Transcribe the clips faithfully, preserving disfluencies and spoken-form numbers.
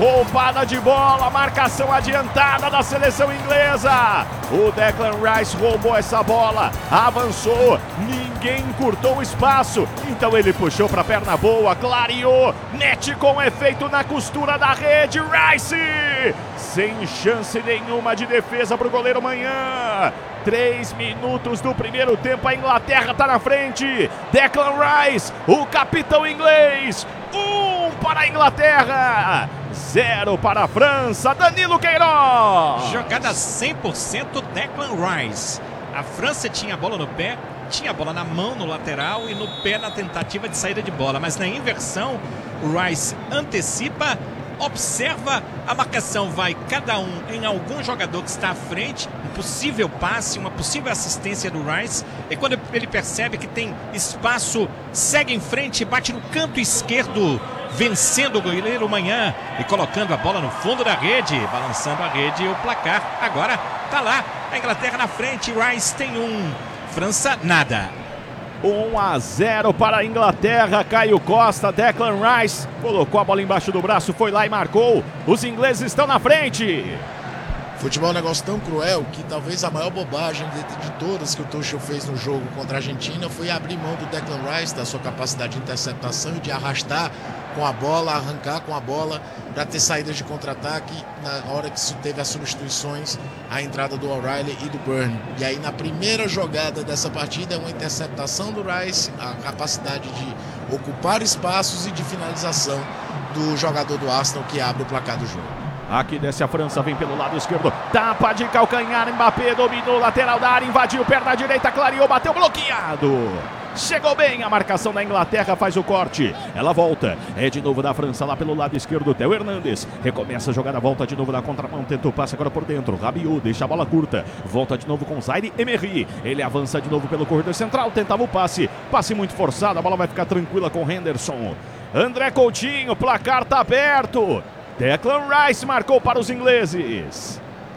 roubada de bola, marcação adiantada da seleção inglesa. O Declan Rice roubou essa bola, avançou, ninguém encurtou o espaço, então ele puxou para a perna boa, clareou, mete com efeito na costura da rede. Rice, sem chance nenhuma de defesa para o goleiro Manhã. Três minutos do primeiro tempo, a Inglaterra está na frente. Declan Rice, o capitão inglês. Um para a Inglaterra, zero para a França. Danilo Queiroz. Jogada cem por cento Declan Rice. A França tinha a bola no pé, tinha a bola na mão no lateral e no pé na tentativa de saída de bola. Mas na inversão, o Rice antecipa, observa, a marcação vai cada um em algum jogador que está à frente, um possível passe, uma possível assistência do Rice, e quando ele percebe que tem espaço, segue em frente, bate no canto esquerdo, vencendo o goleiro Manhã e colocando a bola no fundo da rede, balançando a rede e o placar. Agora tá lá, a Inglaterra na frente, Rice tem um, França nada. um a zero para a Inglaterra. Caio Costa, Declan Rice colocou a bola embaixo do braço, foi lá e marcou. Os ingleses estão na frente. Futebol é um negócio tão cruel que talvez a maior bobagem de, de todas que o Tuchel fez no jogo contra a Argentina foi abrir mão do Declan Rice, da sua capacidade de interceptação e de arrastar com a bola, arrancar com a bola para ter saídas de contra-ataque na hora que se teve as substituições, a entrada do O'Reilly e do Burn. E aí na primeira jogada dessa partida, uma interceptação do Rice, a capacidade de ocupar espaços e de finalização do jogador do Arsenal que abre o placar do jogo. Aqui desce a França, vem pelo lado esquerdo, tapa de calcanhar, Mbappé dominou, lateral da área, invadiu, perna direita, clareou, bateu, bloqueado. Chegou bem a marcação da Inglaterra, faz o corte, ela volta, é de novo da França lá pelo lado esquerdo, Theo Hernandes, recomeça a jogada, volta de novo na contramão, tenta o passe agora por dentro, Rabiot deixa a bola curta, volta de novo com Zaire Emery, ele avança de novo pelo corredor central, tentava o passe, passe muito forçado, a bola vai ficar tranquila com Henderson. André Coutinho, placar tá aberto. Declan Rice marcou para os ingleses.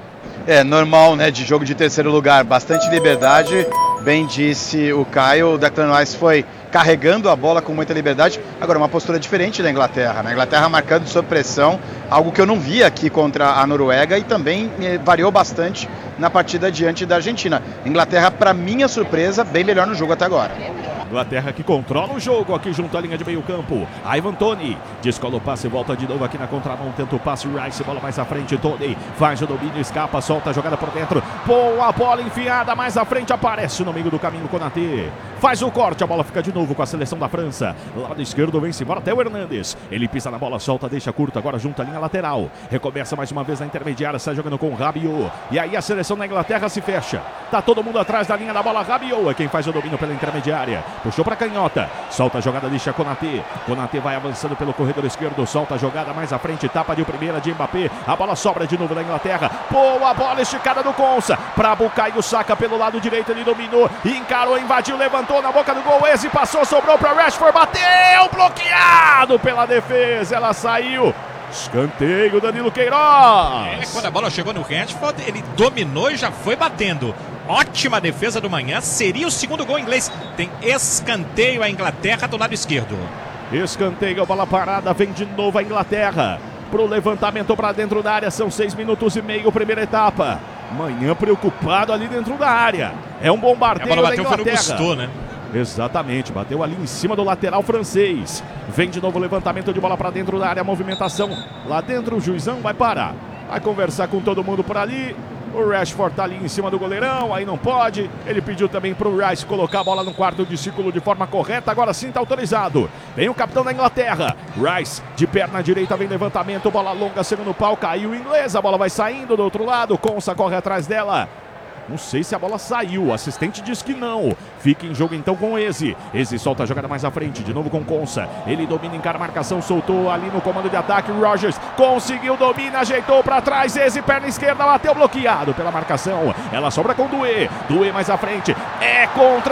É normal, né, de jogo de terceiro lugar, bastante liberdade, bem disse o Caio. O Declan Rice foi carregando a bola com muita liberdade. Agora, uma postura diferente da Inglaterra, né? A Inglaterra marcando sob pressão, algo que eu não vi aqui contra a Noruega, e também eh, variou bastante na partida diante da Argentina. Inglaterra, para minha surpresa, bem melhor no jogo até agora. Inglaterra que controla o jogo aqui junto à linha de meio campo. Ivan Toney descola o passe, volta de novo aqui na contramão, tenta o passe, Rice, bola mais à frente, Toney faz o domínio, escapa, solta a jogada por dentro, boa bola enfiada, mais à frente, aparece no meio do caminho Konaté, faz o corte, a bola fica de novo com a seleção da França, lado esquerdo vem-se embora Theo Hernandes, ele pisa na bola, solta, deixa curta, agora junto à linha lateral, recomeça mais uma vez na intermediária, sai jogando com o Rabiot, e aí a seleção da Inglaterra se fecha, tá todo mundo atrás da linha da bola, Rabiot é quem faz o domínio pela intermediária, puxou para canhota, solta a jogada, deixa Konaté, Konaté vai avançando pelo corredor esquerdo, solta a jogada mais à frente, tapa de primeira de Mbappé, a bola sobra de novo da Inglaterra, boa bola esticada do Konsa, para Bukayo Saka pelo lado direito, ele dominou, encarou, invadiu, levantou na boca do gol, esse passou, sobrou para Rashford, bateu, bloqueado pela defesa, ela saiu. Escanteio, Danilo Queiroz. É, quando a bola chegou no Rashford, ele dominou e já foi batendo. Ótima defesa do Manhã, seria o segundo gol inglês. Tem escanteio a Inglaterra do lado esquerdo. Escanteio, bola parada, vem de novo a Inglaterra. Pro levantamento para dentro da área, são seis minutos e meio, primeira etapa. Manhã preocupado ali dentro da área. É um bombardeio da Inglaterra. A bola bateu, foi no Gusto, né? Exatamente, bateu ali em cima do lateral francês. Vem de novo o levantamento de bola para dentro da área, movimentação lá dentro, o juizão vai parar. Vai conversar com todo mundo por ali. O Rashford tá ali em cima do goleirão, aí não pode. Ele pediu também pro Rice colocar a bola no quarto de círculo de forma correta, agora sim tá autorizado. Vem o capitão da Inglaterra, Rice, de perna direita, vem levantamento, bola longa, segundo pau, caiu o inglês, a bola vai saindo do outro lado, Konsa corre atrás dela. Não sei se a bola saiu, o assistente diz que não. Fica em jogo então com o Eze. Eze solta a jogada mais à frente, de novo com Konsa. Ele domina, encara a marcação, soltou ali no comando de ataque. Rogers conseguiu, domina, ajeitou para trás. Eze, perna esquerda, bateu bloqueado pela marcação. Ela sobra com Doué. Doué mais à frente. É contra